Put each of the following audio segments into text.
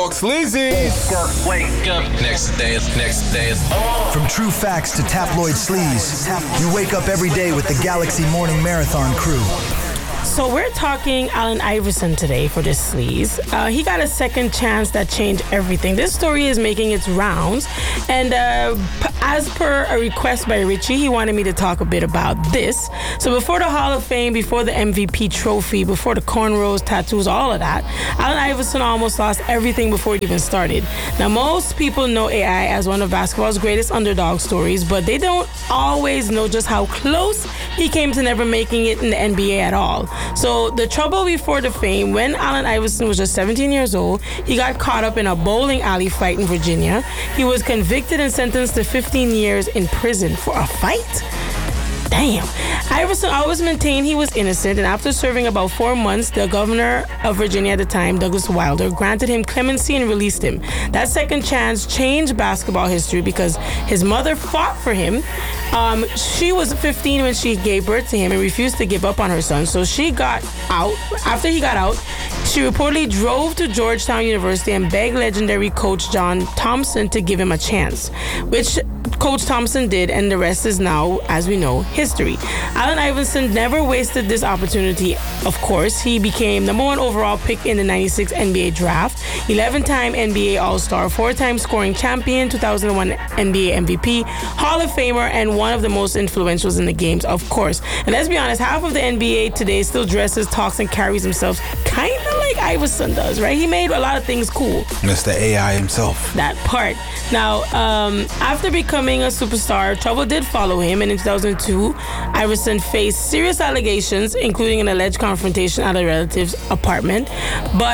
Sleazies. Wake up. Next day. From true facts to tabloid sleaze, you wake up every day with the Galaxy Morning Marathon crew. So we're talking Allen Iverson today for this sleaze. He got a second chance that changed everything. This story is making its rounds, and as per a request by Richie, he wanted me to talk a bit about this. So before the Hall of Fame, before the MVP trophy, before the cornrows, tattoos, all of that, Allen Iverson almost lost everything before it even started. Now, most people know AI as one of basketball's greatest underdog stories, but they don't always know just how close he came to never making it in the NBA at all. So the trouble before the fame, when Allen Iverson was just 17 years old, he got caught up in a bowling alley fight in Virginia. He was convicted and sentenced to 15 years in prison for a fight. Damn. Iverson always maintained he was innocent, and after serving about 4 months, the governor of Virginia at the time, Douglas Wilder, granted him clemency and released him. That second chance changed basketball history because his mother fought for him. She was 15 when she gave birth to him and refused to give up on her son, so she got out. After he got out, she reportedly drove to Georgetown University and begged legendary coach John Thompson to give him a chance, which Coach Thompson did, and the rest is now, as we know, history. Allen Iverson never wasted this opportunity, of course. He became number 1 overall pick in the 96 NBA draft, 11-time NBA All-Star, 4-time scoring champion, 2001 NBA MVP, Hall of Famer, and one of the most influential in the games, of course. And let's be honest, half of the NBA today still dresses, talks, and carries himself kind of like Iverson does, right? He made a lot of things cool. Mr. AI himself. That part. Now, after becoming a superstar, trouble did follow him, and in 2002, Iverson faced serious allegations, including an alleged confrontation at a relative's apartment. But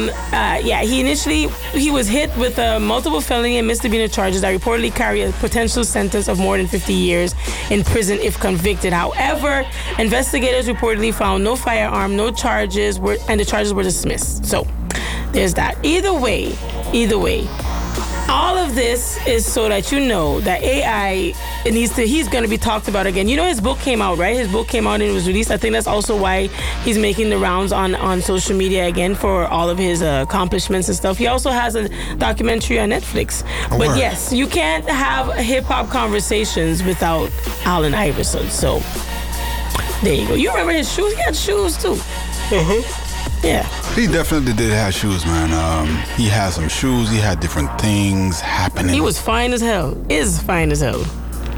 he was hit with multiple felony and misdemeanor charges that reportedly carry a potential sentence of more than 50 years in prison if convicted. However, investigators reportedly found no firearm, no charges, and the charges were dismissed. So there's that. Either way, all of this is so that you know that AI he's going to be talked about again. You know, his book came out, right? His book came out and it was released. I think that's also why he's making the rounds on social media again for all of his accomplishments and stuff. He also has a documentary on Netflix. But yes, you can't have hip-hop conversations without Allen Iverson. So there you go. You remember his shoes? He had shoes too. Yeah. He definitely did have shoes, man. He had some shoes. He had different things happening. He was fine as hell. Is fine as hell.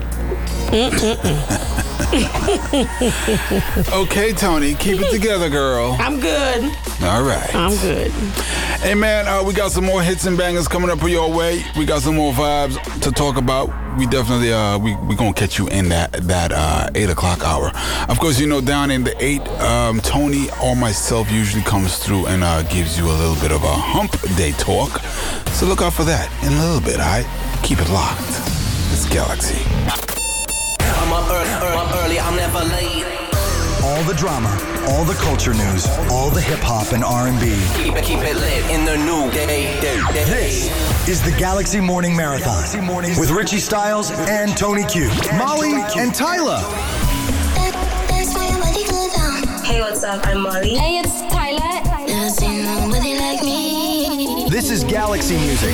Okay, Tony, keep it together, girl. I'm good. All right. I'm good. Hey, man, we got some more hits and bangers coming up your way. We got some more vibes to talk about. We definitely, we gonna catch you in that 8 o'clock hour. Of course, you know, down in the 8, Tony or myself usually comes through and gives you a little bit of a hump day talk. So look out for that in a little bit, all right? Keep it locked. It's Galaxy. I'm up early, I'm never late. All the drama, all the culture news, all the hip-hop and R&B. Keep it lit in the new day. This is the Galaxy Morning Marathon with Richie Styles and Tony Q, Molly and Tyler. Hey, what's up? I'm Molly. Hey, it's Tyler. Never seen nobody like me. This is Galaxy Music.